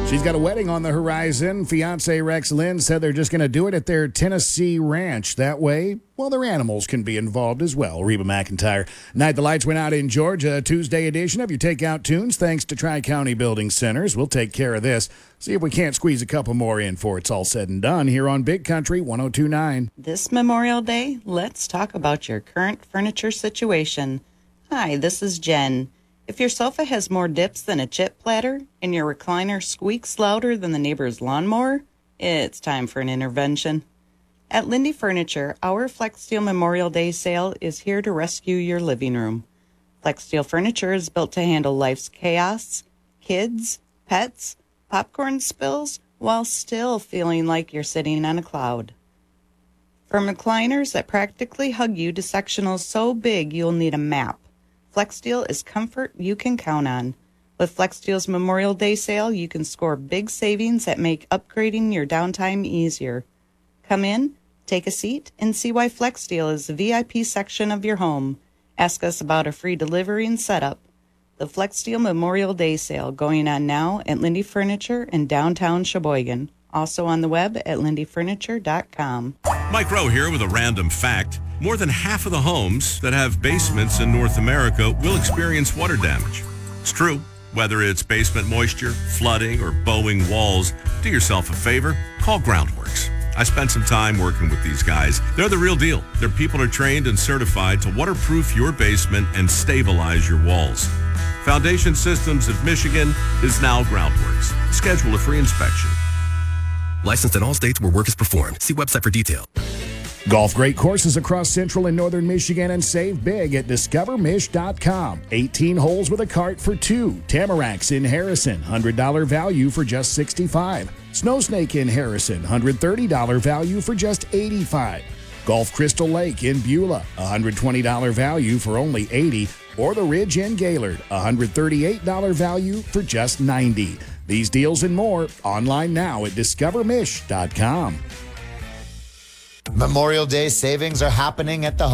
She's got a wedding on the horizon. Fiance Rex Lynn said they're just going to do it at their Tennessee ranch. That way, well, their animals can be involved as well. Reba McEntire. Night the lights went out in Georgia. Tuesday edition of your Takeout Tunes. Thanks to Tri-County Building Centers. We'll take care of this. See if we can't squeeze a couple more in before it's all said and done here on Big Country 102.9. This Memorial Day, let's talk about your current furniture situation. Hi, this is Jen. If your sofa has more dips than a chip platter and your recliner squeaks louder than the neighbor's lawnmower, it's time for an intervention. At Lindy Furniture, our FlexSteel Memorial Day sale is here to rescue your living room. FlexSteel furniture is built to handle life's chaos, kids, pets, popcorn spills, while still feeling like you're sitting on a cloud. From recliners that practically hug you to sectionals so big you'll need a map, FlexSteel is comfort you can count on. With FlexSteel's Memorial Day sale, you can score big savings that make upgrading your downtime easier. Come in, take a seat, and see why FlexSteel is the VIP section of your home. Ask us about a free delivery and setup. The FlexSteel Memorial Day sale going on now at Lindy Furniture in downtown Sheboygan. Also on the web at lindyfurniture.com. Mike Rowe here with a random fact. More than half of the homes that have basements in North America will experience water damage. It's true. Whether it's basement moisture, flooding, or bowing walls, do yourself a favor, call Groundworks. I spent some time working with these guys. They're the real deal. Their people are trained and certified to waterproof your basement and stabilize your walls. Foundation Systems of Michigan is now Groundworks. Schedule a free inspection. Licensed in all states where work is performed. See website for detail. Golf great courses across central and northern Michigan, and save big at discovermish.com. 18 holes with a cart for $2. Tamaracks in Harrison, $100 value for just $65. Snowsnake in Harrison, $130 value for just $85. Golf Crystal Lake in Beulah, $120 value for only $80. Or the Ridge in Gaylord, $138 value for just $90. These deals and more online now at discovermish.com. Memorial Day savings are happening at the